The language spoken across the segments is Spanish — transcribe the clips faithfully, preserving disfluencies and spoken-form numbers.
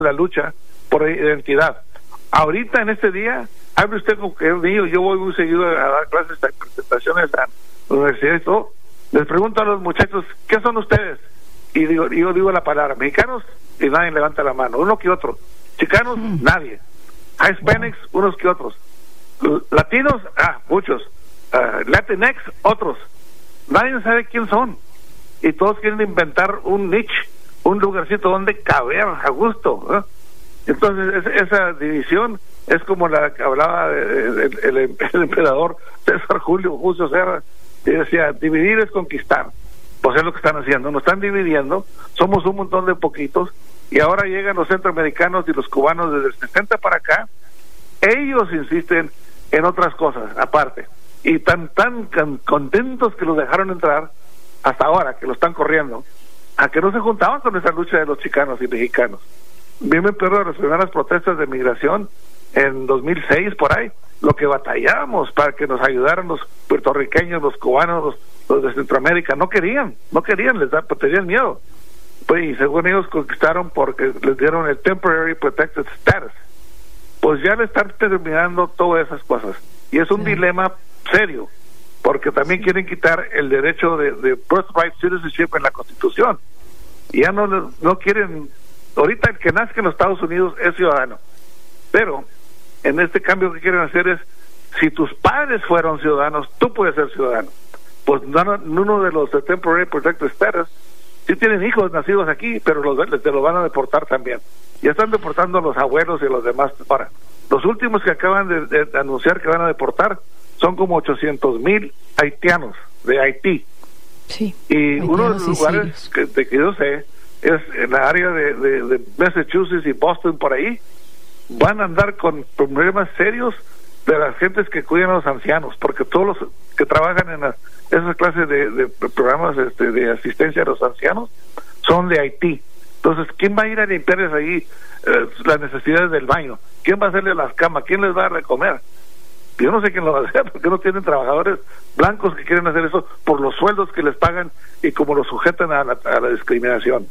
la lucha por identidad. Ahorita en este día, hable usted con el niño, yo voy muy seguido a dar clases, a presentaciones a la universidad y todo, les pregunto a los muchachos, ¿qué son ustedes? Y digo, yo digo la palabra, mexicanos, y nadie levanta la mano, uno que otro. Chicanos, mm. nadie. Hispanics, wow. unos que otros. Latinos, ah, muchos. Uh, Latinx, otros. Nadie sabe quién son. Y todos quieren inventar un niche, un lugarcito donde caber a gusto, ¿eh? Entonces es, esa división es como la que hablaba de, de, de, el, el emperador César Julio Julio César, y decía, dividir es conquistar. Pues es lo que están haciendo, nos están dividiendo, somos un montón de poquitos, y ahora llegan los centroamericanos y los cubanos desde el sesenta para acá, ellos insisten en otras cosas aparte, y tan tan can, contentos que los dejaron entrar hasta ahora, que lo están corriendo, a que no se juntaban con esa lucha de los chicanos y mexicanos. Bien me acuerdo de las primeras protestas de migración en dos mil seis, por ahí, lo que batallábamos para que nos ayudaran los puertorriqueños, los cubanos, los, los de Centroamérica, no querían, no querían, les da, tenían miedo. Pues, y según ellos conquistaron porque les dieron el Temporary Protected Status. Pues ya le están terminando todas esas cosas. Y es un sí. dilema serio, porque también sí. quieren quitar el derecho de, de birthright citizenship en la Constitución. Y ya no, no quieren, ahorita el que nazca en los Estados Unidos es ciudadano. Pero en este cambio que quieren hacer es, si tus padres fueron ciudadanos, tú puedes ser ciudadano. Pues no, no, uno de los de Temporary Protected Status sí tienen hijos nacidos aquí, pero los te lo van a deportar también. Ya están deportando a los abuelos y a los demás. Ahora, los últimos que acaban de, de, de anunciar que van a deportar son como ochocientos mil haitianos de Haití. Sí. Y uno de los lugares que, de que yo sé es en la área de, de, de Massachusetts y Boston, por ahí van a andar con problemas serios de las gentes que cuidan a los ancianos, porque todos los que trabajan en las, esas clases de, de programas este, de asistencia a los ancianos son de Haití. Entonces, ¿quién va a ir a limpiarles ahí eh, las necesidades del baño? ¿Quién va a hacerle las camas? ¿Quién les va a recomer? Yo no sé quién lo va a hacer, porque no tienen trabajadores blancos que quieren hacer eso por los sueldos que les pagan y como los sujetan a la, a la discriminación.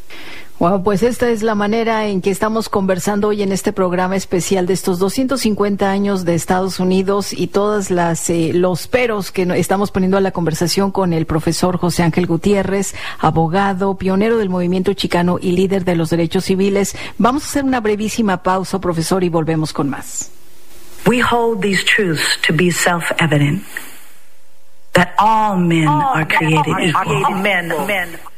Wow, pues esta es la manera en que estamos conversando hoy en este programa especial de estos doscientos cincuenta años de Estados Unidos y todas las eh, los peros que estamos poniendo a la conversación con el profesor José Ángel Gutiérrez, abogado, pionero del movimiento chicano y líder de los derechos civiles. Vamos a hacer una brevísima pausa, profesor, y volvemos con más. We hold these truths to be self-evident, that all men all are created equal. All men, men